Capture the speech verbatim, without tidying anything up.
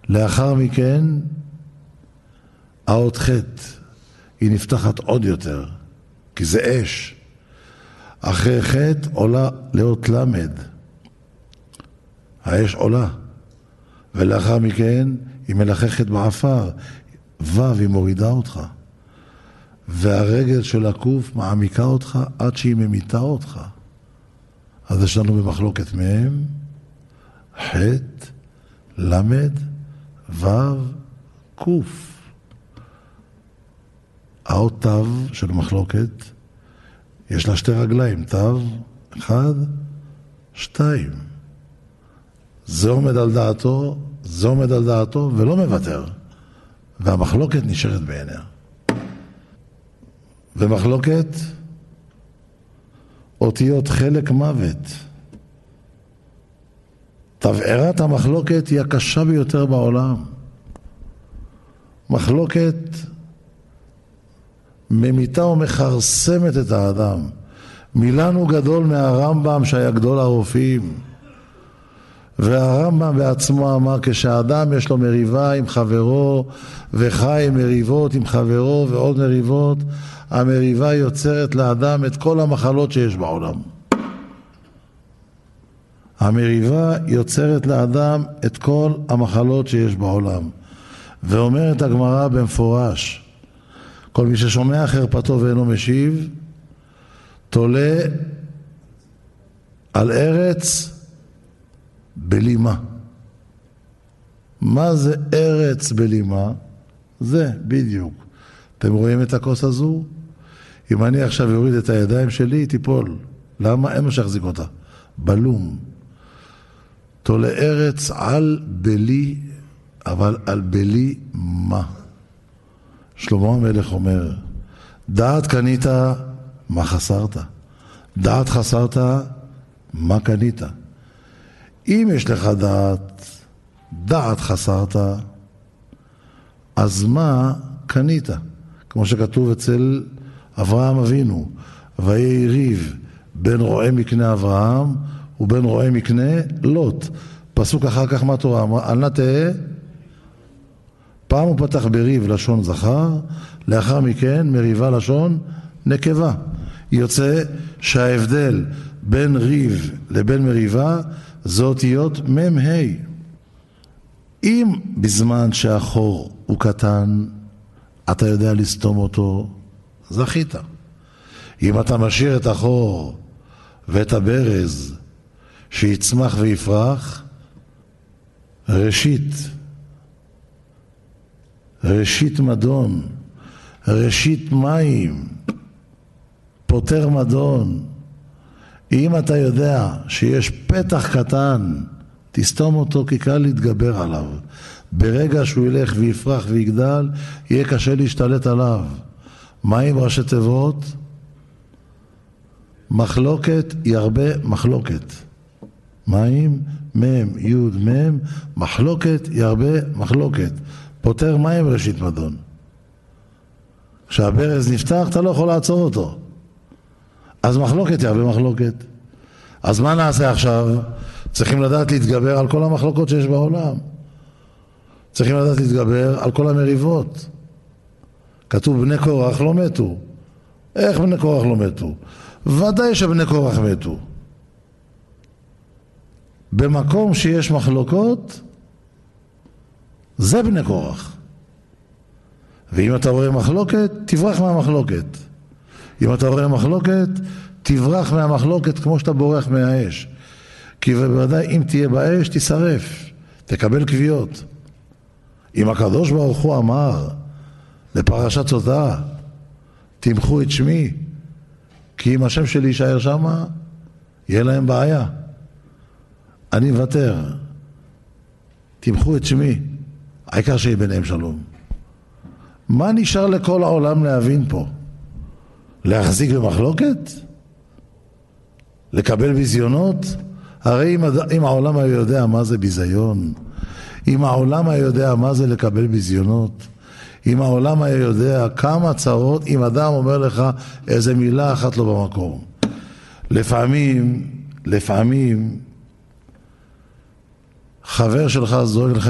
לאחר מכן, האות ח' היא נפתחת עוד יותר, כי זה אש. אחרי ח' עולה לאות למד. האש עולה. ולאחר מכן היא מלחכת בעפר. ו' היא מורידה אותך. והרגל של הקוף מעמיקה אותך עד שהיא ממיתה אותך. אז יש לנו במחלוקת מהם, ח', למד, ו', קוף. האות תו של מחלוקת, יש לה שתי רגליים, תו, אחד, שתיים. זה עומד על דעתו, זה עומד על דעתו, ולא מוותר. והמחלוקת נשארת בעיניה. במחלוקת, אותיות חלק מוות. תבערת המחלוקת היא הקשה ביותר בעולם. מחלוקת ממיתה ומחרסמת את האדם. מילנו גדול מהרמב"ם שהיה גדול הרופאים. והרמב"ם בעצמו אמר, כשאדם יש לו מריבה עם חברו וחי מריבות עם חברו ועוד מריבות, המריבה יוצרת לאדם את כל המחלות שיש בעולם. המריבה יוצרת לאדם את כל המחלות שיש בעולם. ואומרת הגמרא במפורש, כל מי ששומע חרפתו ואינו משיב, תולה על ארץ בלימה. מה זה ארץ בלימה? זה בדיוק. אתם רואים את הכוס הזו? אם אני עכשיו אוריד את הידיים שלי, היא תיפול. למה? אין מה שיחזיק אותה. בלום. תולה ארץ על בלי, אבל על בלי מה? שלמה המלך אומר, דעת קנית, מה חסרת? דעת חסרת, מה קנית? אם יש לך דעת, דעת חסרת, אז מה קנית? כמו שכתוב אצל אברהם אבינו, ויהי ריב בין רועה מקנה אברהם ובין רועה מקנה לוט. פסוק אחר כך מה תורה אמרה? אל נא תהא. פעם הוא פתח בריב לשון זכר, לאחר מכן מריבה לשון נקבה. יוצא שההבדל בין ריב לבין מריבה זה אותיות מם ה'. אם בזמן שהחור הוא קטן אתה יודע לסתום אותו, זכית. אם אתה משאיר את החור ואת הברז שיצמח ויפרח, ראשית ראשית מדון, ראשית מים, פותר מדון. אם אתה יודע שיש פתח קטן, תסתום אותו, כי קל להתגבר עליו. ברגע שהוא ילך ויפרח ויגדל, יהיה קשה להשתלט עליו. מים ראשי תיבות? מחלוקת ירבה מחלוקת. מים, מם, יוד, מם, מחלוקת ירבה מחלוקת. פותר מים ראשית מדון. כשהברז נפתח אתה לא יכול לעצור אותו. אז מחלוקת ירבה מחלוקת. אז מה נעשה עכשיו? צריכים לדעת להתגבר על כל המחלוקות שיש בעולם. צריכים לדעת להתגבר על כל המריבות. כתוב בני קורח לא מתו. איך בני קורח לא מתו? ודאי שבני קורח מתו. במקום שיש מחלוקות, זה בני קורח. ואם אתה רואה מחלוקת, תברח מהמחלוקת. אם אתה רואה מחלוקת, תברח מהמחלוקת כמו שאתה בורח מהאש. כי בוודאי אם תהיה באש, תשרף. תקבל קביעות. אם הקדוש ברוך הוא אמר לפרשת סוטה, תמחו את שמי, כי אם השם שלי יישאר שם, יהיה להם בעיה. אני מוותר. תמחו את שמי. העיקר שיהיה ביניהם שלום. מה נשאר לכל העולם להבין פה? להחזיק במחלוקת? לקבל ביזיונות? הרי אם, אם העולם היה יודע מה זה ביזיון, אם העולם היה יודע מה זה לקבל ביזיונות, אם העולם היה יודע כמה צרות, אם אדם אומר לך איזה מילה אחת לא במקום. לפעמים, לפעמים, חבר שלך זורק לך